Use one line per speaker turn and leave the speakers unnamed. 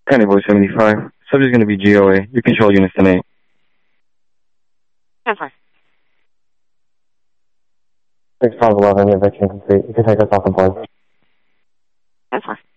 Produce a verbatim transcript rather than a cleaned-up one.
County Voice seventy-five. Subject is going to be G O A. Your control units tonight.
ten four.
six five eleven, eviction complete. You can take us off the board.
ten four.